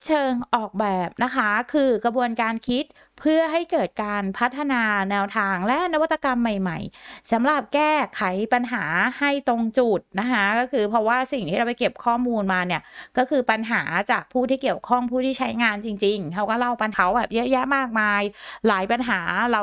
เชิงออกแบบนะคะคือกระบวนการคิดเพื่อให้เกิดการพัฒนาแนวทางและนวัตกรรมใหม่ๆสำหรับแก้ไขปัญหาให้ตรงจุดนะคะก็คือเพราะว่าสิ่งที่เราไปเก็บข้อมูลมาเนี่ยก็คือปัญหาจากผู้ที่เกี่ยวข้องผู้ที่ใช้งานจริงๆเขาก็เล่าปัญหาแบบเยอะแยะมากมายหลายปัญหา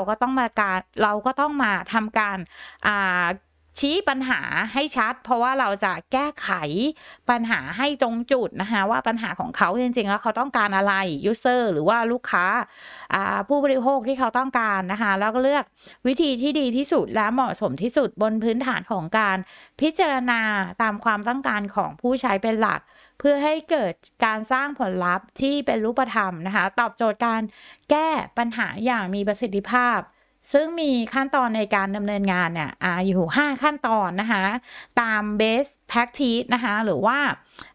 เราก็ต้องมาทำการอ่าชี้ปัญหาให้ชัดเพราะว่าเราจะแก้ไขปัญหาให้ตรงจุดนะคะว่าปัญหาของเขาจริงๆแล้วเขาต้องการอะไรยูเซอร์หรือว่าลูกค้าผู้บริโภคที่เขาต้องการนะคะแล้วก็เลือกวิธีที่ดีที่สุดและเหมาะสมที่สุดบนพื้นฐานของการพิจารณาตามความต้องการของผู้ใช้เป็นหลักเพื่อให้เกิดการสร้างผลลัพธ์ที่เป็นรูปธรรมนะคะตอบโจทย์การแก้ปัญหาอย่างมีประสิทธิภาพซึ่งมีขั้นตอนในการดำเนินงานเนี่ยอยู่5ขั้นตอนนะคะตาม best practice นะคะหรือว่า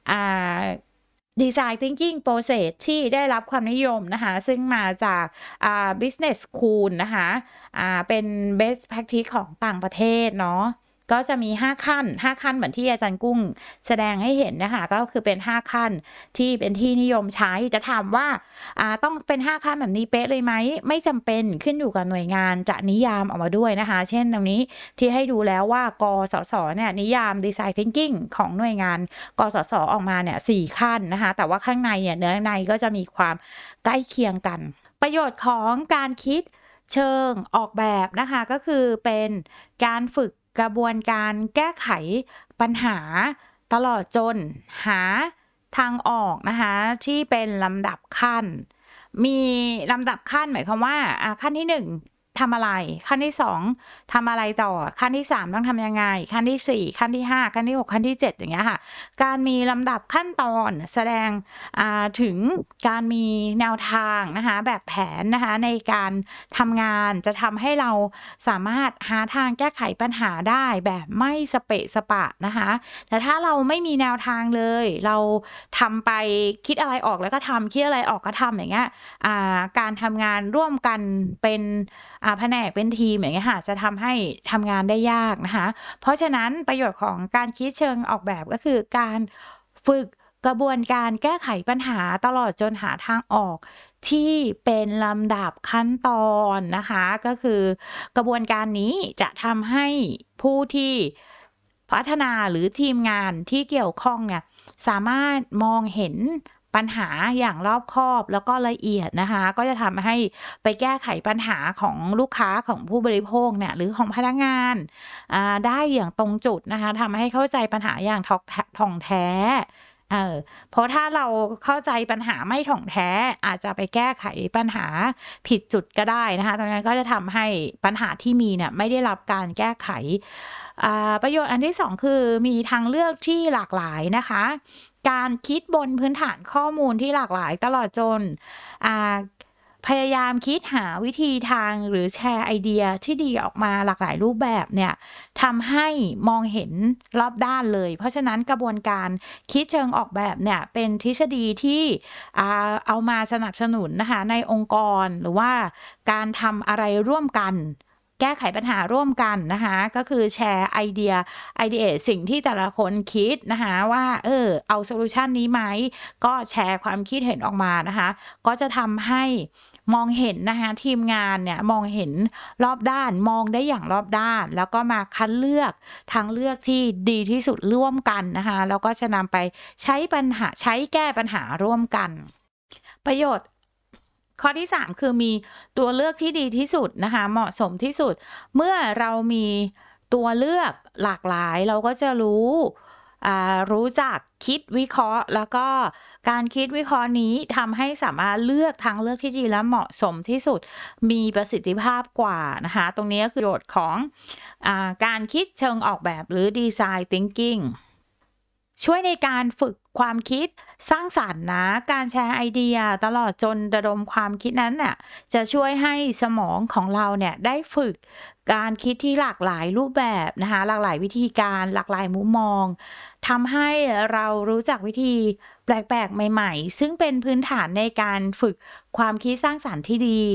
Design Thinking Process ที่ได้รับความนิยมนะคะซึ่งมาจากBusiness School นะคะเป็น best practice ของต่างประเทศเนาะก็จะมี5ขั้นเหมือนที่อาจารย์กุ้งแสดงให้เห็นนะคะก็คือเป็น5ขั้นที่เป็นที่นิยมใช้จะถามว่าต้องเป็น5ขั้นแบบนี้เป๊ะเลยไหมไม่จำเป็นขึ้นอยู่กับหน่วยงานจะนิยามออกมาด้วยนะคะเช่นตรงนี้ที่ให้ดูแล้วว่ากสศเนี่ยนิยาม Design Thinking ของหน่วยงานกสศออกมาเนี่ย4ขั้นนะคะแต่ว่าข้างในเนี่ยเนื้อในก็จะมีความใกล้เคียงกันประโยชน์ของการคิดเชิงออกแบบนะคะก็คือเป็นการฝึกกระบวนการแก้ไขปัญหาตลอดจนหาทางออกนะคะที่เป็นลำดับขั้นมีลำดับขั้นหมายความว่าขั้นที่1ทำอะไรขั้นที่2ทำอะไรต่อขั้นที่3ต้องทำยังไงขั้นที่4ขั้นที่5ขั้นที่6ขั้นที่7อย่างเงี้ยค่ะการมีลำดับขั้นตอนแสดงถึงการมีแนวทางนะคะแบบแผนนะคะในการทำงานจะทำให้เราสามารถหาทางแก้ไขปัญหาได้แบบไม่สเปะสปะนะคะแต่ถ้าเราไม่มีแนวทางเลยเราทำไปคิดอะไรออกแล้วก็ทำคิดอะไรออกก็ทำอย่างเงี้ยการทำงานร่วมกันเป็นแผนกเป็นทีมอย่างเงี้ยค่ะจะทำให้ทำงานได้ยากนะคะเพราะฉะนั้นประโยชน์ของการคิดเชิงออกแบบก็คือการฝึกกระบวนการแก้ไขปัญหาตลอดจนหาทางออกที่เป็นลำดับขั้นตอนนะคะก็คือกระบวนการนี้จะทำให้ผู้ที่พัฒนาหรือทีมงานที่เกี่ยวข้องเนี่ยสามารถมองเห็นปัญหาอย่างรอบคอบแล้วก็ละเอียดนะคะก็จะทำให้ไปแก้ไขปัญหาของลูกค้าของผู้บริโภคเนี่ยหรือของพนักงานได้อย่างตรงจุดนะคะทำให้เข้าใจปัญหาอย่างถ่องแท้เพราะถ้าเราเข้าใจปัญหาไม่ถ่องแท้อาจจะไปแก้ไขปัญหาผิดจุดก็ได้นะคะตรงนั้นก็จะทำให้ปัญหาที่มีเนี่ยไม่ได้รับการแก้ไขประโยชน์อันที่2คือมีทางเลือกที่หลากหลายนะคะการคิดบนพื้นฐานข้อมูลที่หลากหลายตลอดจนพยายามคิดหาวิธีทางหรือแชร์ไอเดียที่ดีออกมาหลากหลายรูปแบบเนี่ยทำให้มองเห็นรอบด้านเลยเพราะฉะนั้นกระบวนการคิดเชิงออกแบบเนี่ยเป็นทฤษฎีที่เอามาสนับสนุนนะคะในองค์กรหรือว่าการทำอะไรร่วมกันแก้ไขปัญหาร่วมกันนะคะก็คือแชร์ไอเดียสิ่งที่แต่ละคนคิดนะคะว่าเอาโซลูชันนี้ไหมก็แชร์ความคิดเห็นออกมานะคะก็จะทำให้มองเห็นนะคะทีมงานเนี่ยมองเห็นรอบด้านมองได้อย่างรอบด้านแล้วก็มาคัดเลือกทางเลือกที่ดีที่สุดร่วมกันนะคะแล้วก็จะนำไปใช้แก้ปัญหาร่วมกันประโยชน์ข้อที่3คือมีตัวเลือกที่ดีที่สุดนะคะเหมาะสมที่สุดเมื่อเรามีตัวเลือกหลากหลายเราก็จะรู้จักคิดวิเคราะห์แล้วก็การคิดวิเคราะห์นี้ทำให้สามารถเลือกทางเลือกที่ดีและเหมาะสมที่สุดมีประสิทธิภาพกว่านะคะตรงนี้ก็คือประโยชน์ของการคิดเชิงออกแบบหรือ Design Thinking ช่วยในการฝึกความคิดสร้างสรรค์นะการแชร์ไอเดียตลอดจนระดมความคิดนั้นน่ะจะช่วยให้สมองของเราเนี่ยได้ฝึกการคิดที่หลากหลายรูปแบบนะคะหลากหลายวิธีการหลากหลายมุมมองทำให้เรารู้จักวิธีแปลกๆใหม่ๆซึ่งเป็นพื้นฐานในการฝึกความคิดสร้างสรรค์ที่ดี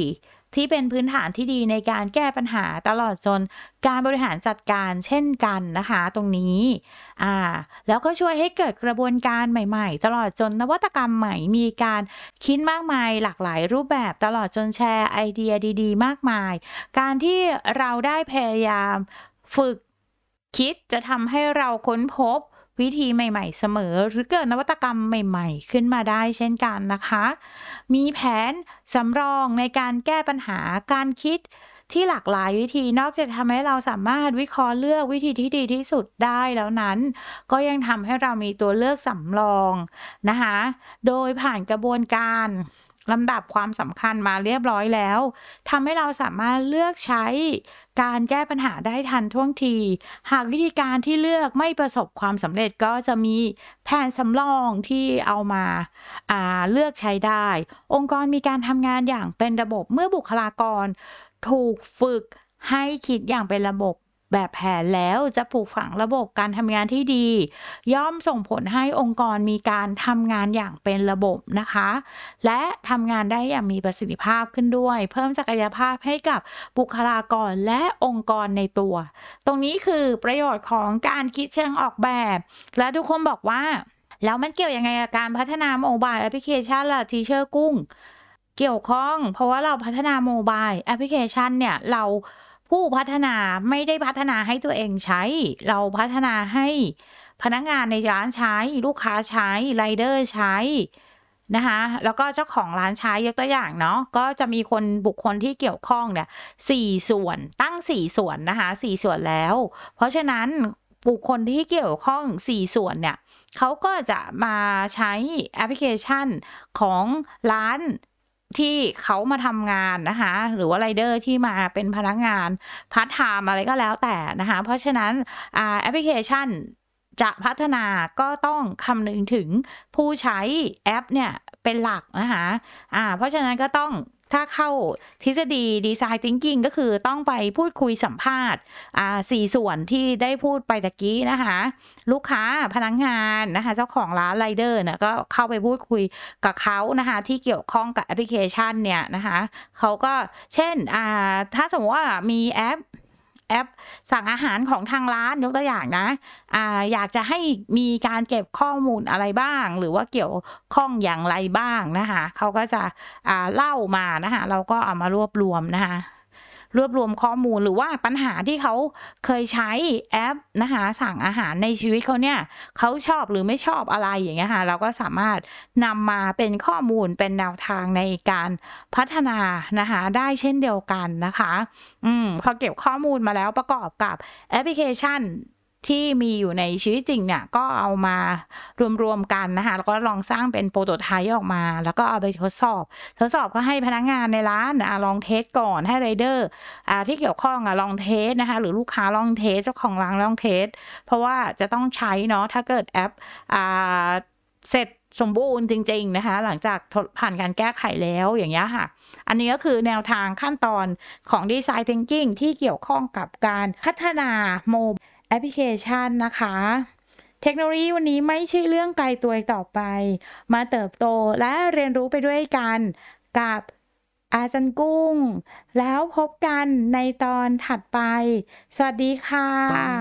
ที่เป็นพื้นฐานที่ดีในการแก้ปัญหาตลอดจนการบริหารจัดการเช่นกันนะคะตรงนี้แล้วก็ช่วยให้เกิดกระบวนการใหม่ๆตลอดจนนวัตกรรมใหม่มีการคิดมากมายหลากหลายรูปแบบตลอดจนแชร์ไอเดียดีๆมากมายการที่เราได้พยายามฝึกคิดจะทำให้เราค้นพบวิธีใหม่ๆเสมอหรือเกิดนวัตกรรมใหม่ๆขึ้นมาได้เช่นกันนะคะมีแผนสำรองในการแก้ปัญหาการคิดที่หลากหลายวิธีนอกจากทำให้เราสามารถวิเคราะห์เลือกวิธีที่ดีที่สุดได้แล้วนั้นก็ยังทำให้เรามีตัวเลือกสำรองนะคะโดยผ่านกระบวนการลำดับความสำคัญมาเรียบร้อยแล้วทำให้เราสามารถเลือกใช้การแก้ปัญหาได้ทันท่วงทีหากวิธีการที่เลือกไม่ประสบความสำเร็จก็จะมีแผนสำรองที่เอามาเลือกใช้ได้องค์กรมีการทำงานอย่างเป็นระบบเมื่อบุคลากรถูกฝึกให้คิดอย่างเป็นระบบแบบแผนแล้วจะปลูกฝังระบบการทำงานที่ดีย่อมส่งผลให้องค์กรมีการทำงานอย่างเป็นระบบนะคะและทำงานได้อย่างมีประสิทธิภาพขึ้นด้วยเพิ่มศักยภาพให้กับบุคลากรและองค์กรในตัวตรงนี้คือประโยชน์ของการคิดเชิงออกแบบและทุกคนบอกว่าแล้วมันเกี่ยวยังไงกับการพัฒนาโมบายแอปพลิเคชันล่ะทีเชอร์กุ้งเกี่ยวข้องเพราะว่าเราพัฒนาโมบายแอปพลิเคชันเนี่ยเราผู้พัฒนาไม่ได้พัฒนาให้ตัวเองใช้เราพัฒนาให้พนักงานในร้านใช้ลูกค้าใช้ไรเดอร์ใช้นะคะแล้วก็เจ้าของร้านใช้ยกตัวอย่างเนาะก็จะมีบุคคลที่เกี่ยวข้องเนี่ย4ส่วนตั้ง4ส่วนนะคะ4ส่วนแล้วเพราะฉะนั้นบุคคลที่เกี่ยวข้อง4ส่วนเนี่ยเขาก็จะมาใช้แอปพลิเคชันของร้านที่เขามาทำงานนะคะหรือว่าไรเดอร์ที่มาเป็นพนักงานพาร์ทไทม์อะไรก็แล้วแต่นะคะเพราะฉะนั้นแอปพลิเคชันจะพัฒนาก็ต้องคำนึงถึงผู้ใช้แอปเนี่ยเป็นหลักนะคะเพราะฉะนั้นก็ต้องถ้าเข้าทฤษฎี Design Thinking ก็คือต้องไปพูดคุยสัมภาษณ์4ส่วนที่ได้พูดไปตะกี้นะคะลูกค้าพนักงานนะคะเจ้าของร้านไรเดอร์เนี่ยก็เข้าไปพูดคุยกับเขานะคะที่เกี่ยวข้องกับแอปพลิเคชันเนี่ยนะคะเขาก็เช่นถ้าสมมติว่ามีแอปสั่งอาหารของทางร้านยกตัวอย่างนะอยากจะให้มีการเก็บข้อมูลอะไรบ้างหรือว่าเกี่ยวข้องอย่างไรบ้างนะคะเขาก็จะเล่ามานะคะเราก็เอามารวบรวมนะคะรวบรวมข้อมูลหรือว่าปัญหาที่เขาเคยใช้แอปนะคะสั่งอาหารในชีวิตเขาเนี่ยเขาชอบหรือไม่ชอบอะไรอย่างเงี้ยค่ะเราก็สามารถนำมาเป็นข้อมูลเป็นแนวทางในการพัฒนานะคะได้เช่นเดียวกันนะคะพอเก็บข้อมูลมาแล้วประกอบกับแอปพลิเคชันที่มีอยู่ในชีวิตจริงเนี่ยก็เอามารวมๆกันนะคะแล้วก็ลองสร้างเป็นโปรโตไทป์ออกมาแล้วก็เอาไปทดสอบก็ให้พนักงานในร้านลองเทสก่อนให้ไรเดอร์ที่เกี่ยวข้องลองเทสนะคะหรือลูกค้าลองเทสเจ้าของร้านลองเทสเพราะว่าจะต้องใช้เนาะถ้าเกิดแอปเสร็จสมบูรณ์จริงๆนะคะหลังจากผ่านการแก้ไขแล้วอย่างเงี้ยค่ะอันนี้ก็คือแนวทางขั้นตอนของ Design Thinking ที่เกี่ยวข้องกับการพัฒนาโมบายแอปพลิเคชันนะคะเทคโนโลยีวันนี้ไม่ใช่เรื่องไกลตัวอีกต่อไปมาเติบโตและเรียนรู้ไปด้วยกันกับอาจารย์กุ้งแล้วพบกันในตอนถัดไปสวัสดีค่ะ